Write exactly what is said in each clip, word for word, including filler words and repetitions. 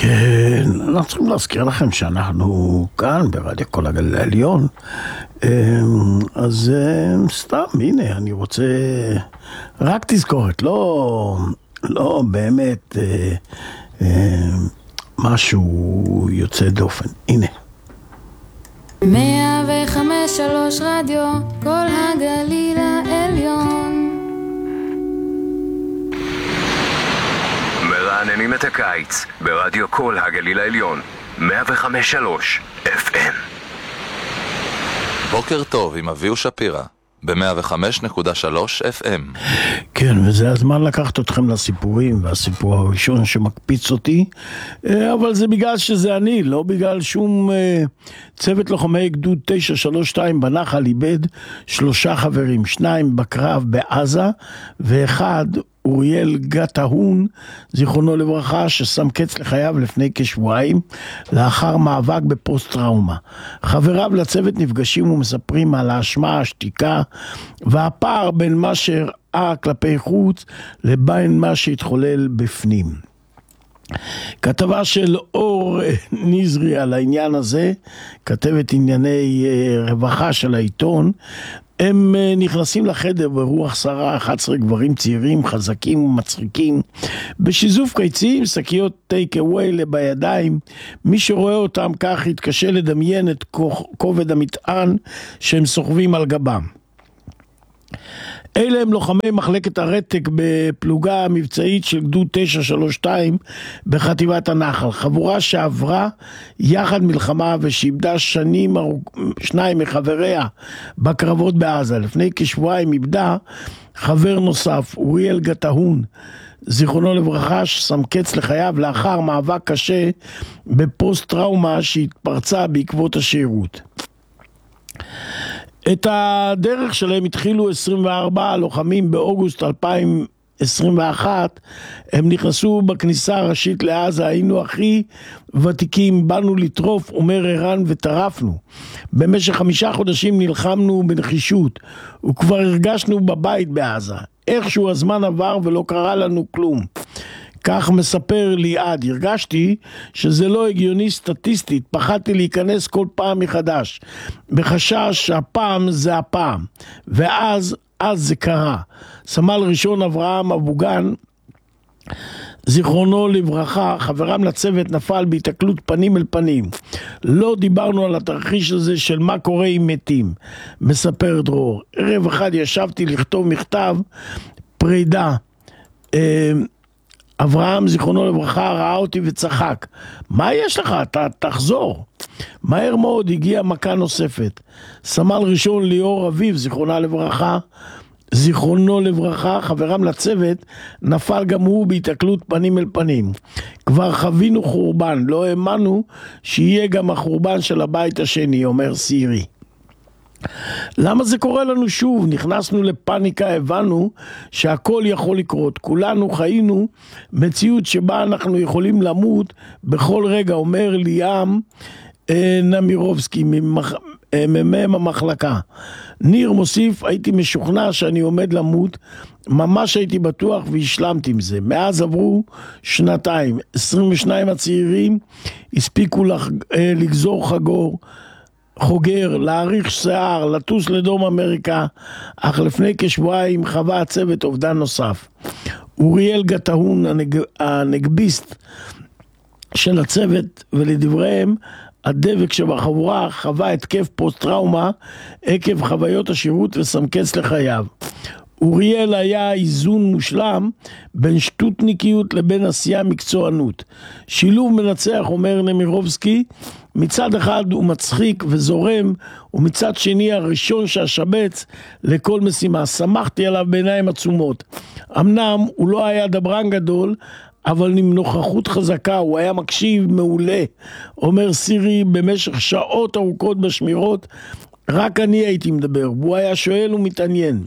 כן, אנחנו צריכים להזכיר לכם שאנחנו כאן ברדיו כל הגליל העליון, אז סתם, הנה, אני רוצה רק תזכורת, לא, לא באמת משהו יוצא דופן, הנה. מאה וחמש שלוש רדיו כל הגליל העליון, מרעננים את הקיץ ברדיו כל הגליל העליון, מאה וחמש שלוש אף אם. בוקר טוב עם אביהו שפירא ב-מאה וחמש נקודה שלוש אף אם. כן, וזה הזמן לקחת אתכם לסיפורים, והסיפור הראשון שמקפיץ אותי, אבל זה בגלל שזה אני, לא בגלל שום צוות לוחמי גדוד תשע שלוש שתיים בנחל איבד שלושה חברים, שניים בקרב בעזה, ואחד אוריאל גטהון, זיכרונו לברכה, ששם קץ לחייו לפני כשבועיים, לאחר מאבק בפוסט טראומה. חבריו לצוות נפגשים ומספרים על האשמה, השתיקה, והפער בין מה שראה כלפי חוץ, לבין מה שהתחולל בפנים. כתבה של אור נזרי על העניין הזה, כתבת ענייני רווחה של העיתון, הם נכנסים לחדר ברוח שרה, אחד עשר גברים צעירים, חזקים ומצחיקים, בשיזוף קיצים, שקיות טייק אווי בידיים. מי שרואה אותם כך יתקשה לדמיין את כובד המטען שהם סוחבים על גבם. אלה הם לוחמי מחלקת הרתק בפלוגה המבצעית של גדוד תשע שלוש שתיים בחטיבת הנחל, חבורה שעברה יחד מלחמה ושאיבדה שנים שניים מחבריה בקרבות בעזה. לפני כשבועיים איבדה חבר נוסף, אוריאל גטהון, זיכרונו לברכה, ששם קץ לחייו לאחר מאבק קשה בפוסט טראומה שהתפרצה בעקבות השירות. את הדרך שלהם התחילו עשרים וארבעה לוחמים באוגוסט אלפיים עשרים ואחת, הם נכנסו בכניסה הראשית לעזה, היינו הכי ותיקים, באנו לטרוף, אומר ערן, וטרפנו. במשך חמישה חודשים נלחמנו בנחישות, וכבר הרגשנו בבית בעזה. איכשהו הזמן עבר ולא קרה לנו כלום. כך מספר ליעד, הרגשתי שזה לא הגיוני סטטיסטית, פחדתי להיכנס כל פעם מחדש, בחשש שהפעם זה הפעם, ואז, אז זה קרה. סמל ראשון אברהם אבוגן, זיכרונו לברכה, חברם לצוות נפל בהתקלות פנים אל פנים. לא דיברנו על התרחיש הזה של מה קורה עם מתים, מספר דרור. ערב אחד ישבתי לכתוב מכתב פרידה, אה, אברהם זיכרונו לברכה ראה אותי וצחק. מה יש לך? אתה תחזור. מהר מאוד הגיעה מכה נוספת. סמל ראשון ליאור אביב זיכרונה לברכה, זיכרונו לברכה, חברם לצוות, נפל גם הוא בהתקלות פנים אל פנים. כבר חווינו חורבן, לא האמנו שיהיה גם החורבן של הבית השני, אומר סירי. למה זה קורה לנו שוב? נכנסנו לפניקה, הבנו שהכל יכול לקרות. כולנו חיינו מציאות שבה אנחנו יכולים למות בכל רגע, אומר ליאם נמירובסקי ממם המחלקה. ניר מוסיף, הייתי משוכנע שאני עומד למות, ממש הייתי בטוח והשלמתי עם זה. מאז עברו שנתיים, עשרים ושניים הצעירים הספיקו לח... לגזור חגור, חוגר, להאריך שיער, לטוס לדרום אמריקה, אך לפני כשבועיים חווה הצוות אובדן נוסף. אוריאל גטהון, הנג... הנגביסט של הצוות, ולדבריהם, הדבק שבחבורה חווה התקף פוסט טראומה עקב חוויות השירות ושם קץ לחייו. אוריאל היה איזון מושלם בין שטותניקיות לבין עשייה מקצוענות. שילוב מנצח, אומר נמירובסקי, מצד אחד הוא מצחיק וזורם, ומצד שני הראשון שהשבץ לכל משימה. שמחתי עליו בעיניים עצומות. אמנם הוא לא היה דברן גדול, אבל עם נוכחות חזקה, הוא היה מקשיב מעולה. אומר סירי, במשך שעות ארוכות בשמירות, רק אני הייתי מדבר, והוא היה שואל ומתעניין.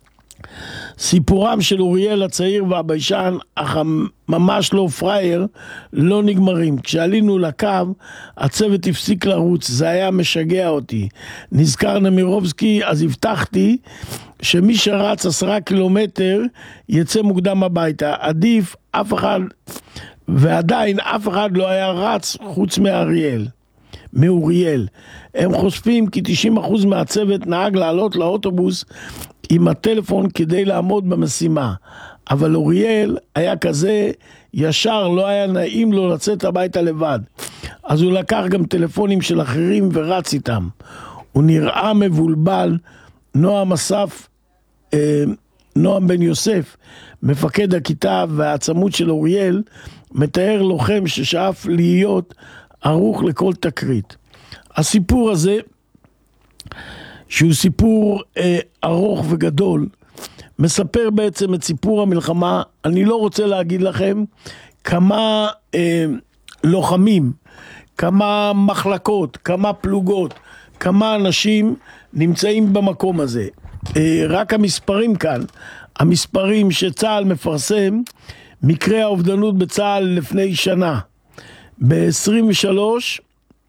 סיפורם של אוריאל הצעיר והביישן, אך ממש לא פרייר, לא נגמרים. כשעלינו לקו, הצוות הפסיק לרוץ, זה היה משגע אותי. נזכר נמירובסקי, אז הבטחתי שמי שרץ עשרה קילומטר יצא מוקדם הביתה. עדיף, אף אחד ועדיין אף אחד לא היה רץ חוץ מאריאל, מאוריאל. הם חושפים כי תשעים אחוז מהצוות נהג לעלות לאוטובוס עם הטלפון כדי לעמוד במשימה. אבל אוריאל היה כזה ישר, לא היה נעים לו לצאת הביתה לבד. אז הוא לקח גם טלפונים של אחרים ורץ איתם. הוא נראה מבולבל. נועם אסף, אה, נועם בן יוסף, מפקד הכיתה והעצמות של אוריאל, מתאר לוחם ששאף להיות ערוך לכל תקרית. הסיפור הזה, שהוא סיפור אה, ארוך וגדול, מספר בעצם את סיפור המלחמה. אני לא רוצה להגיד לכם כמה אה, לוחמים, כמה מחלקות, כמה פלוגות, כמה אנשים נמצאים במקום הזה. אה, רק המספרים כאן, המספרים שצה"ל מפרסם, מקרה האובדנות בצה"ל לפני שנה, ב-עשרים ושלוש,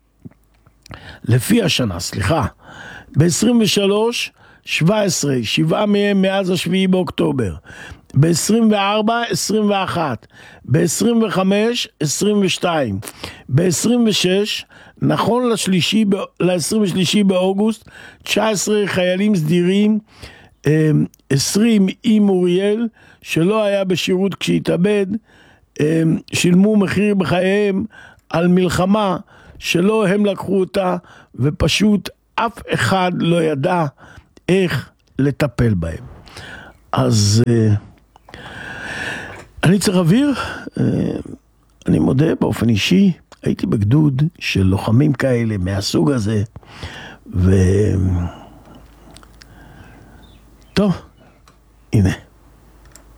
לפי השנה, סליחה, ב-עשרים ושלוש, שבע עשרה, שבעה מהם מאז השביעי באוקטובר, ב-עשרים וארבע, עשרים ואחת, ב-עשרים וחמש, עשרים ושתיים, ב-עשרים ושש, נכון לשלישי, ל-עשרים ושלושה באוגוסט, תשע עשרה חיילים סדירים, עשרים עם אוריאל, שלא היה בשירות כשהתאבד, שילמו מחיר בחייהם על מלחמה שלא הם לקחו אותה, ופשוט אף אחד לא ידע איך לטפל בהם. אז אני צריך אוויר, אני מודה באופן אישי, הייתי בגדוד של לוחמים כאלה מהסוג הזה, ו... טוב, הנה.